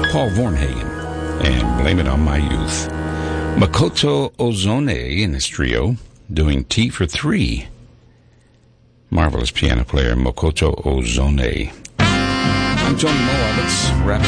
Paul Vornhagen, and Blame It on My Youth. Makoto Ozone in his trio, doing Tea for Three. Marvelous piano player, Makoto Ozone. I'm Tony Moawitz, wrapping